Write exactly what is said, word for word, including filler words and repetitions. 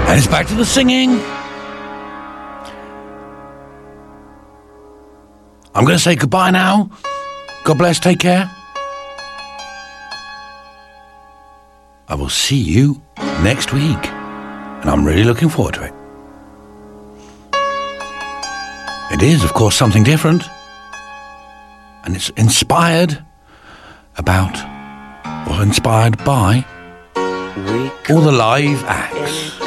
And it's back to the singing. I'm going to say goodbye now. God bless, take care. I will see you next week. And I'm really looking forward to it. It is, of course, something different. And it's inspired about, or inspired by, all the live acts